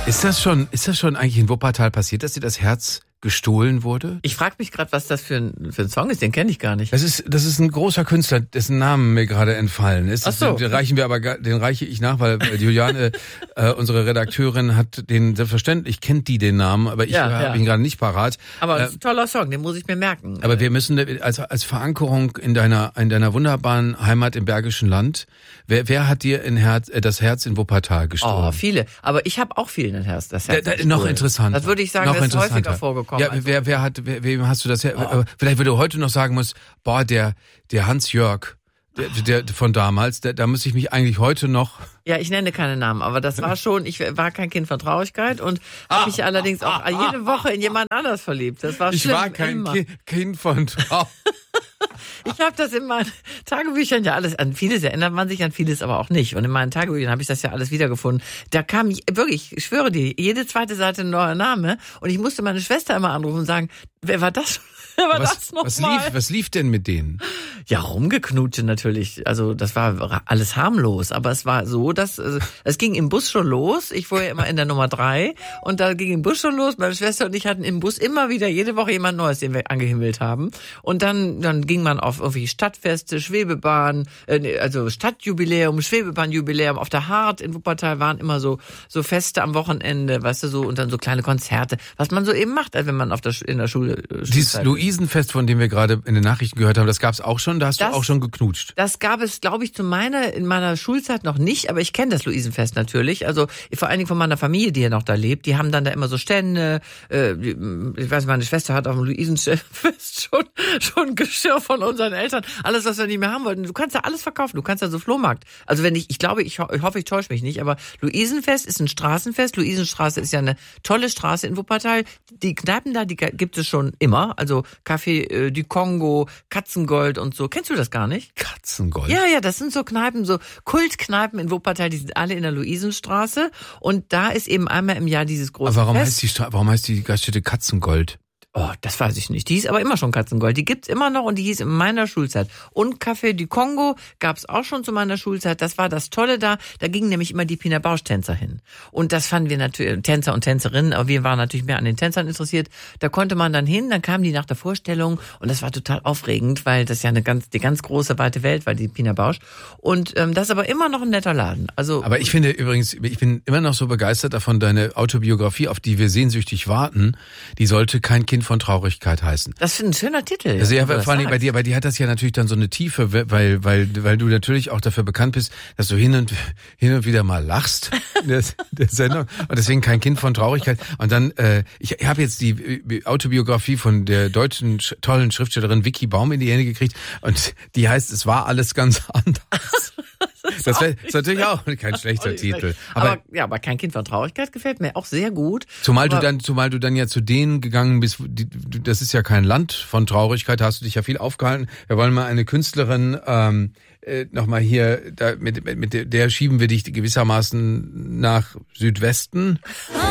Ist das schon eigentlich in Wuppertal passiert, dass dir das Herz gestohlen wurde? Ich frage mich gerade, was das für ein Song ist, den kenne ich gar nicht. Das ist ein großer Künstler, dessen Namen mir gerade entfallen ist. Ach so. Den reiche ich nach, weil Juliane, unsere Redakteurin, hat den, selbstverständlich kennt die den Namen, aber ich habe ihn gerade nicht parat. Aber das ist ein toller Song, den muss ich mir merken. Aber wir müssen als Verankerung in deiner wunderbaren Heimat im Bergischen Land, wer hat dir das Herz in Wuppertal gestohlen? Oh, viele. Aber ich habe auch vielen das Herz gestohlen. Noch interessanter. Das würde ich sagen, das ist häufiger vorgekommen. Ja, wem hast du das vielleicht würde heute noch sagen muss, boah, der Hans-Jörg, der von damals, da müsste ich mich eigentlich heute noch... Ja, ich nenne keine Namen, aber das war schon, ich war kein Kind von Traurigkeit und habe mich allerdings auch jede Woche in jemand anders verliebt. Das war schlimm. Ich war kein Kind von Traurigkeit. Ich habe das in meinen Tagebüchern ja alles, an vieles erinnert man sich, an vieles aber auch nicht. Und in meinen Tagebüchern habe ich das ja alles wiedergefunden. Da kam wirklich, ich schwöre dir, jede zweite Seite ein neuer Name. Und ich musste meine Schwester immer anrufen und sagen, wer war das? Was lief denn mit denen? Ja, rumgeknutsche natürlich. Also das war alles harmlos. Aber es war so, dass es ging im Bus schon los. Ich fuhr ja immer in der Nummer 3 und da ging im Bus schon los. Meine Schwester und ich hatten im Bus immer wieder jede Woche jemand Neues, den wir angehimmelt haben. Und dann ging man auf irgendwie Stadtfeste, Schwebebahn, also Stadtjubiläum, Schwebebahnjubiläum. Auf der Hart in Wuppertal waren immer so Feste am Wochenende, weißt du, so, und dann so kleine Konzerte, was man so eben macht, wenn man in der Schule Dieses Luisenfest, von dem wir gerade in den Nachrichten gehört haben, das gab's auch schon, da hast du auch schon geknutscht. Das gab es, glaube ich, in meiner Schulzeit noch nicht, aber ich kenne das Luisenfest natürlich. Also vor allen Dingen von meiner Familie, die ja noch da lebt. Die haben dann da immer so Stände. Ich weiß, meine Schwester hat auf dem Luisenfest schon Geschirr von unseren Eltern. Alles, was wir nicht mehr haben wollten. Du kannst da alles verkaufen. Du kannst da so Flohmarkt. Also ich hoffe, ich täusche mich nicht, aber Luisenfest ist ein Straßenfest. Luisenstraße ist ja eine tolle Straße in Wuppertal. Die Kneipen da, die gibt es schon immer. Also Café du Kongo, Katzengold und so. Kennst du das gar nicht? Katzengold? Ja, das sind so Kneipen, so Kultkneipen in Wuppertal, die sind alle in der Luisenstraße. Und da ist eben einmal im Jahr dieses große Fest. Warum heißt die Gaststätte Katzengold? Oh, das weiß ich nicht. Die hieß aber immer schon Katzengold. Die gibt's immer noch und die hieß in meiner Schulzeit. Und Café du Kongo gab's auch schon zu meiner Schulzeit. Das war das Tolle da. Da gingen nämlich immer die Pina Bausch-Tänzer hin. Und das fanden wir natürlich, Tänzer und Tänzerinnen, aber wir waren natürlich mehr an den Tänzern interessiert. Da konnte man dann hin, dann kamen die nach der Vorstellung und das war total aufregend, weil das ja die ganz große, weite Welt war, die Pina Bausch. Und das ist aber immer noch ein netter Laden. Also, aber ich finde übrigens, ich bin immer noch so begeistert davon, deine Autobiografie, auf die wir sehnsüchtig warten, die sollte kein Kind von Traurigkeit heißen. Das ist ein schöner Titel. Also ja, vor allem bei dir hat das ja natürlich dann so eine Tiefe, weil du natürlich auch dafür bekannt bist, dass du hin und wieder mal lachst in der Sendung und deswegen kein Kind von Traurigkeit. Und dann, ich habe jetzt die Autobiografie von der deutschen tollen Schriftstellerin Vicky Baum in die Hände gekriegt und die heißt, es war alles ganz anders. Das ist natürlich auch kein schlechter Titel. Aber kein Kind von Traurigkeit gefällt mir auch sehr gut. Zumal du dann ja zu denen gegangen bist, das ist ja kein Land von Traurigkeit, da hast du dich ja viel aufgehalten. Wir wollen mal eine Künstlerin nochmal hier, mit der schieben wir dich gewissermaßen nach Südwesten.